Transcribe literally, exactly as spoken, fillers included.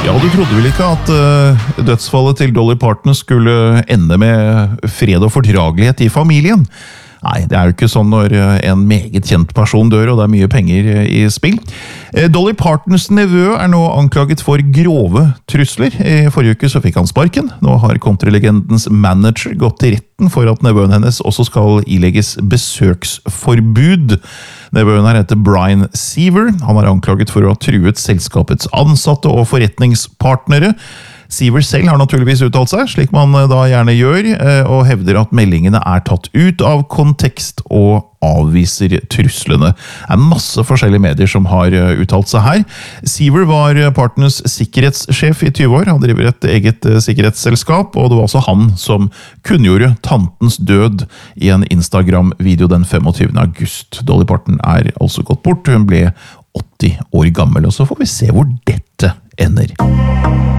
Ja, du trodde vel ikke at uh, dødsfallet til Dolly Parton skulle ende med fred og fordragelighet i familien? Nei, det er jo ikke sånn når en meget kjent person dør, og det er mye penger i spill. Dolly Partons nevø er nå anklaget for grove trusler. I forrige uke så fikk han sparken. Nå har countrylegendens manager gått til retten for at nevøen hennes også skal ilegges besøksforbud. Nevøen her heter Brian Seaver. Han er anklaget for å ha truet selskapets ansatte og forretningspartnere. Seaver selv har naturligvis uttalt seg, slik man da gjerne gjør, og hevder at meldingene er tatt ut av kontekst og avviser truslene. Det er masse forskjellige medier som har uttalt seg her. Seaver var Partons sikkerhetssjef i tyve år, han driver et eget sikkerhetsselskap, og det var også han som kunngjorde tantens død i en Instagram-video den femogtyvende august. Dolly Parton er altså gått bort, hun ble åtti år gammel, og så får vi se hvor dette ender.